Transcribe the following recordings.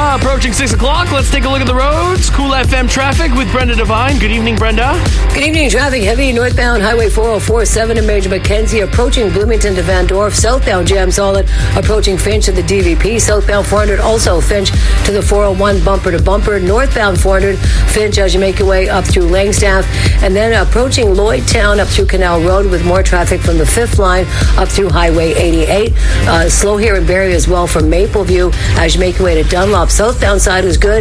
Approaching 6 o'clock. Let's take a look at the roads. Cool FM traffic with Brenda Devine. Good evening, Brenda. Good evening. Traffic heavy northbound Highway 404-7 in Major Mackenzie, approaching Bloomington to Van Dorp. Southbound jam solid, approaching Finch to the DVP. Southbound 400 also Finch to the 401 bumper to bumper. Northbound 400 Finch as you make your way up through Langstaff. And then approaching Lloydtown up through Canal Road with more traffic from the 5th line up through Highway 88. Slow here in Barrie as well from Mapleview as you make your way to Dunlop. Southbound side is good.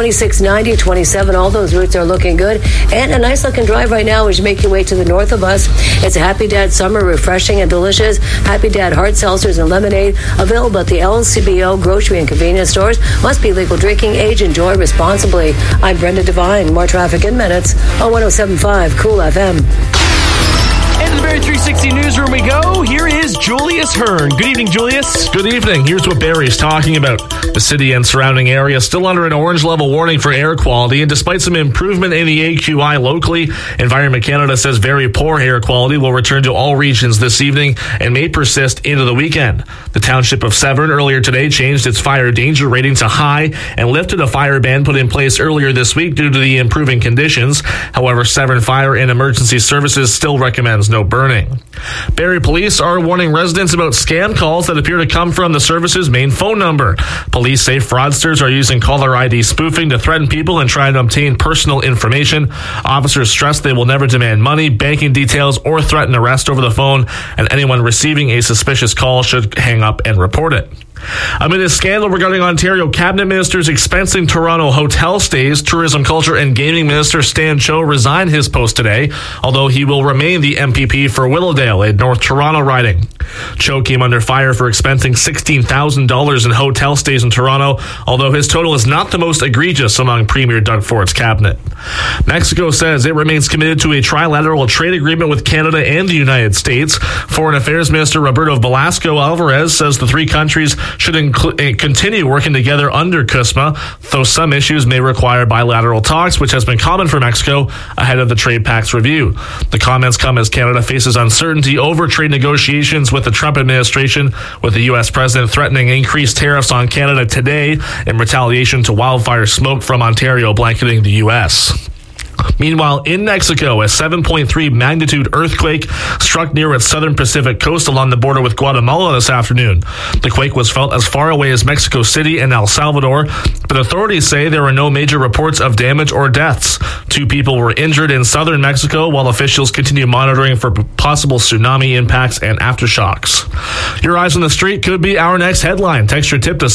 2690, 27, all those routes are looking good. And a nice looking drive right now as you make your way to the north of us. It's a Happy Dad summer, refreshing and delicious. Happy Dad hard seltzers and lemonade available at the LCBO grocery and convenience stores. Must be legal drinking age. Enjoy responsibly. I'm Brenda Devine. More traffic in minutes on 107.5 Cool FM. Into the Barrie 360 newsroom we go. Here is Julius Hearn. Good evening, Julius. Good evening. Here's what Barrie's talking about. The city and surrounding area still under an orange level warning for air quality, and despite some improvement in the AQI locally, Environment Canada says very poor air quality will return to all regions this evening and may persist into the weekend. The township of Severn earlier today changed its fire danger rating to high and lifted a fire ban put in place earlier this week due to the improving conditions. However, Severn Fire and Emergency Services still recommends no burning. Barrie police are warning residents about scam calls that appear to come from the service's main phone number. Police say fraudsters are using caller ID spoofing to threaten people and try to obtain personal information. Officers stress they will never demand money, banking details, or threaten arrest over the phone, and anyone receiving a suspicious call should hang up and report it. Amid a scandal regarding Ontario Cabinet Minister's expensing Toronto hotel stays, Tourism, Culture and Gaming Minister Stan Cho resigned his post today, although he will remain the MPP for Willowdale, a North Toronto riding. Cho came under fire for expensing $16,000 in hotel stays in Toronto, although his total is not the most egregious among Premier Doug Ford's cabinet. Mexico says it remains committed to a trilateral trade agreement with Canada and the United States. Foreign Affairs Minister Roberto Velasco Alvarez says the three countries should continue working together under CUSMA, though some issues may require bilateral talks, which has been common for Mexico ahead of the trade pact's review. The comments come as Canada faces uncertainty over trade negotiations with the Trump administration, with the U.S. president threatening increased tariffs on Canada today in retaliation to wildfire smoke from Ontario blanketing the U.S. Meanwhile, in Mexico, a 7.3 magnitude earthquake struck near its southern Pacific coast along the border with Guatemala this afternoon. The quake was felt as far away as Mexico City and El Salvador, but authorities say there were no major reports of damage or deaths. 2 people were injured in southern Mexico, while officials continue monitoring for possible tsunami impacts and aftershocks. Your eyes on the street could be our next headline. Text your tip to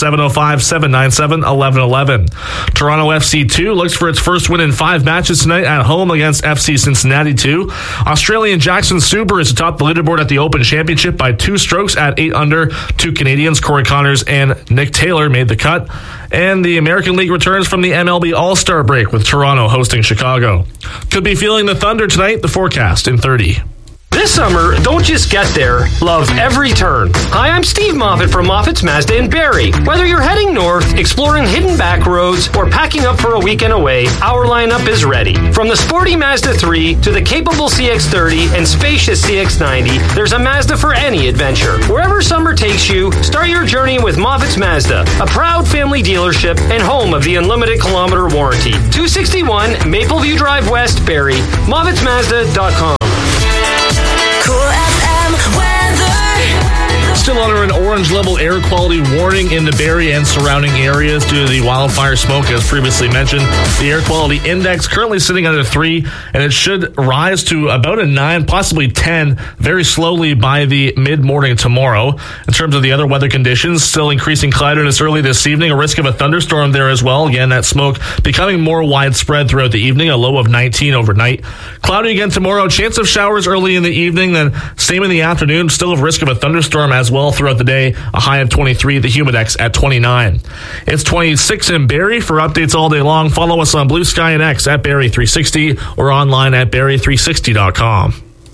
705-797-1111. Toronto FC 2 looks for its first win in 5 matches tonight at home against FC Cincinnati 2. Australian Jackson Suber is atop the leaderboard at the Open Championship by 2 strokes at 8 under. 2 Canadians, Corey Connors and Nick Taylor, made the cut. And the American League returns from the MLB All-Star break with Toronto hosting Chicago. Could be feeling the thunder tonight. The forecast in 30. This summer, don't just get there, love every turn. Hi, I'm Steve Moffat from Moffat's Mazda in Barrie. Whether you're heading north, exploring hidden back roads, or packing up for a weekend away, our lineup is ready. From the sporty Mazda 3 to the capable CX-30 and spacious CX-90, there's a Mazda for any adventure. Wherever summer takes you, start your journey with Moffat's Mazda, a proud family dealership and home of the unlimited kilometer warranty. 261 Mapleview Drive West, Barrie. MoffatsMazda.com. Cool FM weather. Still under an orange level air quality warning in the Barrie and surrounding areas due to the wildfire smoke, as previously mentioned. The air quality index currently sitting under 3, and it should rise to about a 9, possibly 10, very slowly by the mid-morning tomorrow. In terms of the other weather conditions, still increasing cloudiness early this evening, a risk of a thunderstorm there as well. Again, that smoke becoming more widespread throughout the evening, a low of 19 overnight. Cloudy again tomorrow, chance of showers early in the evening, then same in the afternoon, still a risk of a thunderstorm as well throughout the day, a high of 23, the Humidex at 29. It's 26 in Barrie. For updates all day long, follow us on Blue Sky and X at Barrie360 or online at Barrie360.com.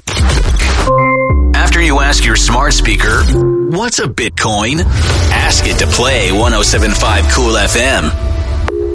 After you ask your smart speaker, what's a Bitcoin? Ask it to play 107.5 Cool FM.